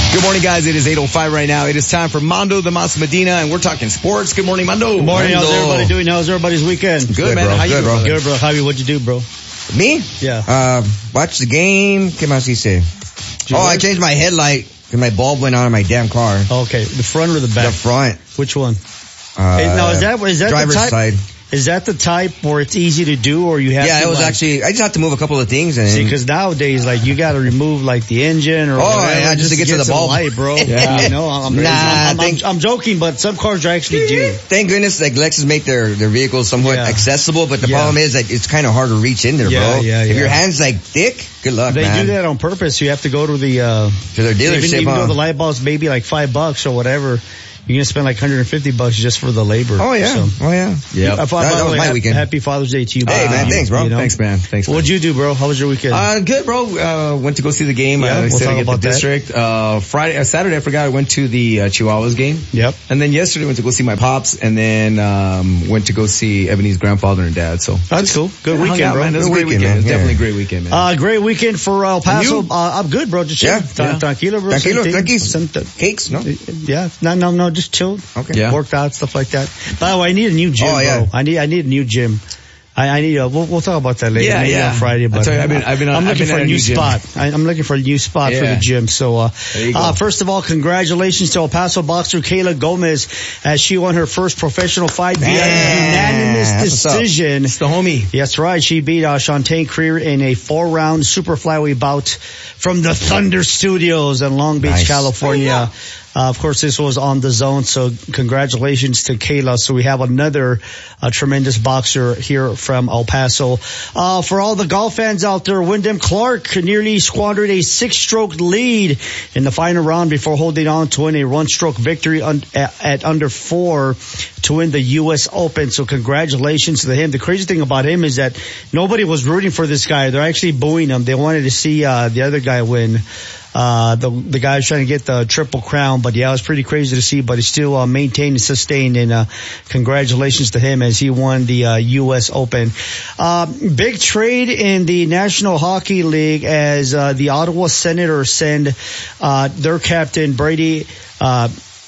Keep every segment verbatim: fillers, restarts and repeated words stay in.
Good morning, guys. It is eight oh five right now. It is time for Mando the Mas Medina, and we're talking sports. Good morning, Mando. Good morning. Mando. How's everybody doing? How's everybody's weekend? Good, Good, man. bro. How you Good, doing? bro. Good, bro. Javi, what'd you do, bro? Me? Yeah. Uh, watch the game. ¿Qué más hice? you Oh, I work? changed my headlight because my bulb went out on my damn car. Okay. The front or the back? The front. Which one? Uh, Hey, now, is that, is that driver's the type? side. Is that the type where it's easy to do, or you have Yeah, to it was like, actually, I just have to move a couple of things and see, because nowadays, like, you got to remove, like, the engine or Oh, whatever yeah, just to get to the bulb. light, bro. Yeah. You know, I'm, Nah, I'm, I'm, thank- I'm, I'm joking, but some cars are actually do. thank goodness like Lexus make their, their vehicles somewhat Yeah. accessible, but the Yeah. problem is that it's kind of hard to reach in there, Yeah, bro. yeah, If yeah. your hand's like thick, good luck, They man. do that on purpose. You have to go to the, uh, To their even, dealership, even huh? though the light bulb's maybe like five bucks or whatever, you're going to spend like one hundred fifty bucks just for the labor. Oh, yeah. So. Oh, yeah. Yeah. Uh, by That- the that was way, my ha- weekend. Happy Father's Day to you. Hey, bro. man, thanks, bro. You know? Thanks, man. Thanks, man. What'd you do, bro? How was your weekend? Uh, good, bro. Uh, went to go see the game. Yeah, uh, we'll instead talk of get about the that. district. Uh, Friday, uh, Saturday, I forgot I went to the uh, Chihuahuas game. Yep. And then yesterday went to go see my pops, and then um, went to go see Ebony's grandfather and dad. So That's cool. Good hung weekend, out, bro. man. It was a Good great weekend, weekend. It was man. definitely a Yeah. great weekend, man. Uh, great weekend for El Paso. And you? Uh, I'm good, bro. Just chill. Yeah, Tra- yeah. Tranquilo, bro. Tranquilo, Same thing. tranquis. Same th- Cakes, no? Yeah. No, no, no. Just chilled. Okay. Yeah. Worked out, stuff like that. By the way, I need a new gym, Oh, yeah. bro. I need, I need a new gym. I, I need a, we'll, we'll talk about that later. Yeah, maybe yeah. on Friday, I but tell you, I've been- I've been on- I'm I've looking been for at a a new new gym. spot. I, I'm looking for a new spot for Yeah. the gym. So, uh, There you go. uh, first of all, congratulations to El Paso boxer Kayla Gomez as she won her first professional fight via Man, unanimous that's what's up. decision. It's the homie. That's right. She beat uh, Shantae Creer in a four-round super flyweight bout from the Thunder Studios in Long Beach, Nice. California. Uh, of course, this was on the zone, so congratulations to Kayla. So we have another uh, tremendous boxer here from El Paso. Uh, for all the golf fans out there, Wyndham Clark nearly squandered a six-stroke lead in the final round before holding on to win a one-stroke victory un- at, at under four to win the U S Open. So congratulations to him. The crazy thing about him is that nobody was rooting for this guy. They're actually booing him. They wanted to see uh, the other guy win. Uh, the, the guy was trying to get the triple crown, but yeah, it was pretty crazy to see, but he still, uh, maintained and sustained, and, uh, congratulations to him as he won the, uh, U S Open. Uh, big trade in the National Hockey League as, uh, the Ottawa Senators send, uh, their captain, Brady, uh,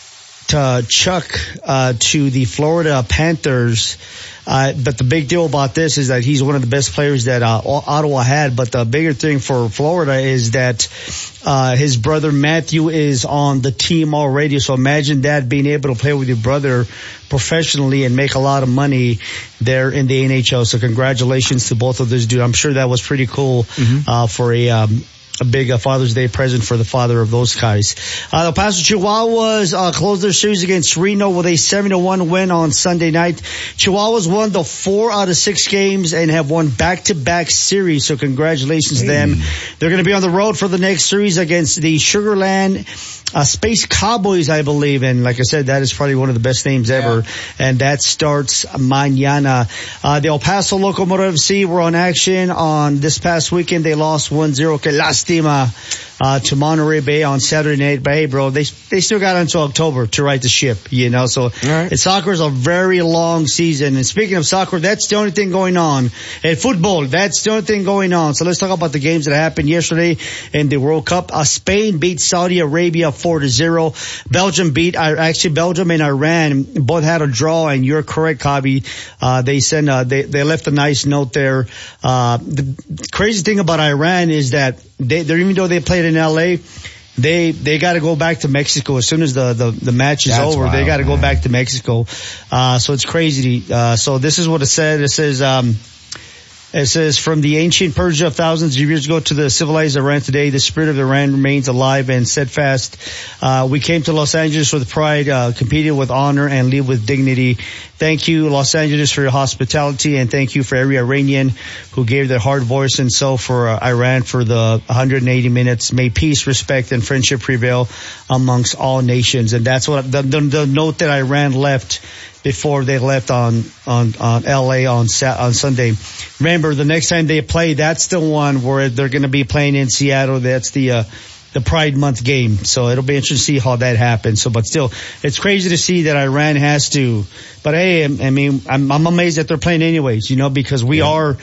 to Chuck, uh, to the Florida Panthers. Uh, but the big deal about this is that he's one of the best players that, uh, Ottawa had. But the bigger thing for Florida is that, uh, his brother Matthew is on the team already. So imagine that, being able to play with your brother professionally and make a lot of money there in the N H L. So congratulations to both of those dudes. I'm sure that was pretty cool, Mm-hmm. uh, for a, um, a big uh, Father's Day present for the father of those guys. Uh, El Paso Chihuahuas uh, closed their series against Reno with a seven to one win on Sunday night. Chihuahuas won the four out of six games and have won back-to-back series, so congratulations to them. They're going to be on the road for the next series against the Sugarland uh, Space Cowboys, I believe, and like I said, that is probably one of the best names ever, Yeah. and that starts mañana. Uh, the El Paso Locomotive F C were on action on this past weekend. They lost one zero. Que lástima. Uh, to Monterey Bay on Saturday night. But hey, bro, they they still got until October to right the ship, you know. So right. it's, soccer is a very long season. And speaking of soccer, that's the only thing going on. And football, that's the only thing going on. So let's talk about the games that happened yesterday in the World Cup. Uh, Spain beat Saudi Arabia four to zero. Belgium beat, uh, actually Belgium and Iran both had a draw, and you're correct, Kabi. Uh, they sent, uh, they, they left a nice note there. Uh, the crazy thing about Iran is that they, they're, even though they played in L A, they, they gotta go back to Mexico as soon as the, the, the match is That's over. wild, they gotta go man. back to Mexico. Uh, so it's crazy. Uh, so this is what it said. It says, um, It says, from the ancient Persia thousands of years ago to the civilized Iran today, the spirit of Iran remains alive and steadfast. Uh, we came to Los Angeles with pride, uh, competed with honor, and live with dignity. Thank you, Los Angeles, for your hospitality, and thank you for every Iranian who gave their hard voice and soul for uh, Iran for the one hundred eighty minutes. May peace, respect, and friendship prevail amongst all nations. And that's what the, the, the note that Iran left before they left on on on L A on Sat- on Sunday. Remember, the next time they play, that's the one where they're going to be playing in Seattle. That's the uh, the Pride Month game. So it'll be interesting to see how that happens. So, but still, it's crazy to see that Iran has to. But hey, I mean, I'm, I'm amazed that they're playing anyways. You know, because we yeah. are.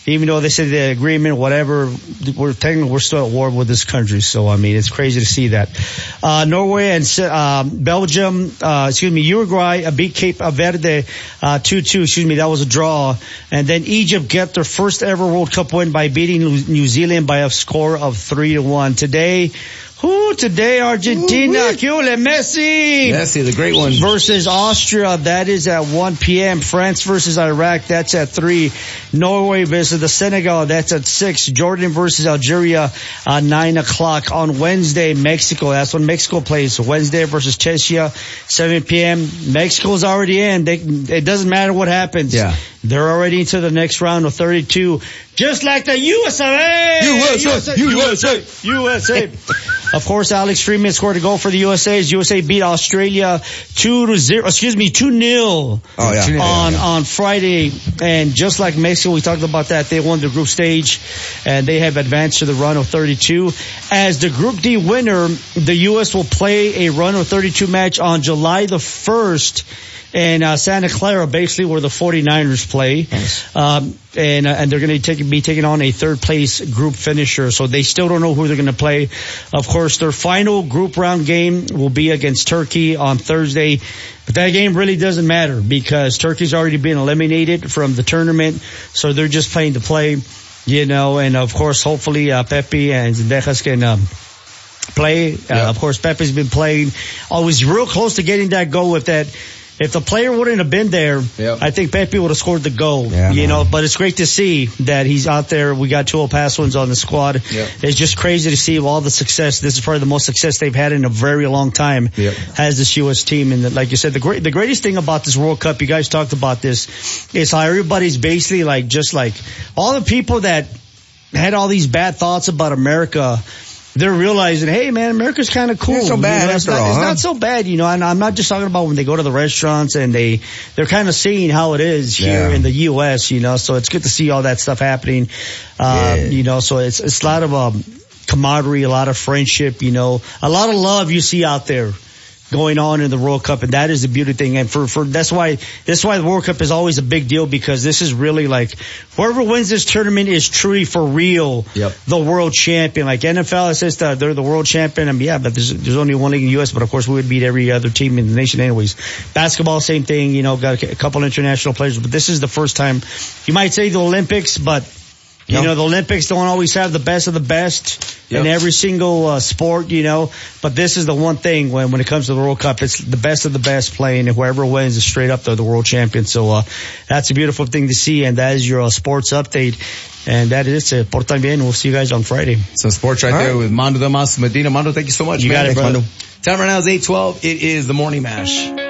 even though they said the agreement, whatever, we're technically we're still at war with this country. So I mean, it's crazy to see that. Uh, Norway and uh, Belgium, uh, excuse me, Uruguay beat Cape Verde uh, two two. Excuse me, that was a draw. And then Egypt get their first ever World Cup win by beating New Zealand by a score of three to one. Today, who today Argentina, Kylian Messi. Messi, the great one. Versus Austria, that is at one p.m. France versus Iraq, that's at three. Norway versus the Senegal, that's at six. Jordan versus Algeria, uh, nine o'clock. On Wednesday, Mexico, that's when Mexico plays. Wednesday versus Czechia, seven p.m. Mexico's already in. They, it doesn't matter what happens. Yeah. They're already into the next round of thirty-two. Just like the U S A! U S A! U S A! U S A! Of course, Alex Freeman scored a goal for the U S A. U S A beat Australia two to zero, excuse me, two nil. Oh, yeah. On, yeah. on Friday. And just like Mexico, we talked about that. They won the group stage and they have advanced to the run of thirty-two. As the Group D winner, the U S will play a run of thirty-two match on July the first. And uh, Santa Clara, basically where the forty-niners play. Nice. Um, and uh, and they're going to take, be taking on a third place group finisher. So they still don't know who they're going to play. Of course, their final group round game will be against Turkey on Thursday. But that game really doesn't matter because Turkey's already been eliminated from the tournament. So they're just playing to play, you know. And of course, hopefully, uh, Pepe and Zendejas can, um, play. Uh, yeah. Of course, Pepe's been playing always real close to getting that goal with that. If the player wouldn't have been there, yep. I think Pepe would have scored the goal. Yeah, you man. know, but it's great to see that he's out there. We got two El Pasoans on the squad. Yep. It's just crazy to see all the success. This is probably the most success they've had in a very long time. Yep. Has this U S team, and like you said, the great, the greatest thing about this World Cup, you guys talked about this, is how everybody's basically like, just like all the people that had all these bad thoughts about America. They're realizing, hey man, America's kind of cool. It's so bad you know, it's after not, all, It's huh? not so bad, you know. And I'm not just talking about when they go to the restaurants and they they're kind of seeing how it is here Yeah. in the U S. You know, so it's good to see all that stuff happening. Uh, Yeah. You know, so it's it's a lot of um, camaraderie, a lot of friendship. You know, a lot of love you see out there going on in the World Cup, and that is the beauty thing. And for, for, that's why, that's why the World Cup is always a big deal, because this is really like, whoever wins this tournament is truly for real, Yep. the world champion. Like N F L, it says that they're the world champion. I mean, yeah, but there's, there's only one league in the U S, but of course we would beat every other team in the nation anyways. Basketball, same thing, you know, got a, a couple international players, but this is the first time, you might say the Olympics, but you Yep. know, the Olympics don't always have the best of the best Yep. in every single uh, sport, you know. But this is the one thing when when it comes to the World Cup, it's the best of the best playing, and whoever wins is straight up, they're the world champion. So uh, that's a beautiful thing to see, and that is your uh, sports update. And that is it. Portan bien. We'll see you guys on Friday. Some sports right All there right. with Mando Damas Medina. Mando, thank you so much. You man. got it, Thanks, brother. Mando. Time right now is eight twelve. It is the Morning Mash.